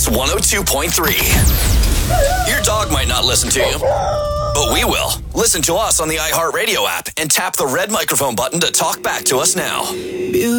Kiss 102.3. Your dog might not listen to you, but we will. Listen to us on the iHeartRadio app and tap the red microphone button to talk back to us now.